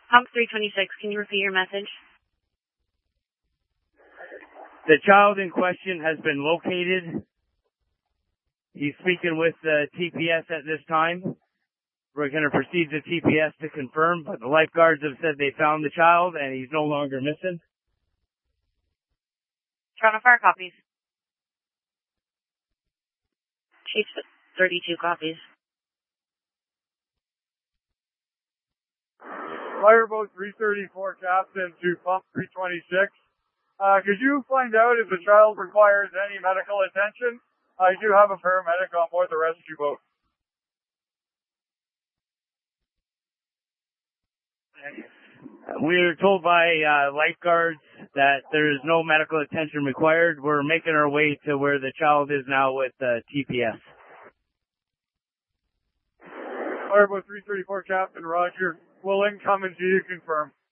Pump 326, can you repeat your message? The child in question has been located. He's speaking with TPS at this time. We're going to proceed to TPS to confirm, but the lifeguards have said they found the child and he's no longer missing. Toronto Fire copies. Chief 32 copies. Fireboat 334 Captain to Pump 326. Could you find out if the child requires any medical attention? I do have a paramedic on board the rescue boat. We're told by lifeguards that there is no medical attention required. We're making our way to where the child is now with TPS. Fireboat 334 Captain, Roger. Will incoming to you confirm.